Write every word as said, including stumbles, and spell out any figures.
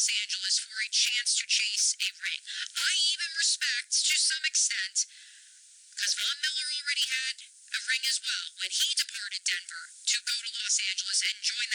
Los Angeles for a chance to chase a ring. I even respect, to some extent, because Von Miller already had a ring as well when he departed Denver to go to Los Angeles and join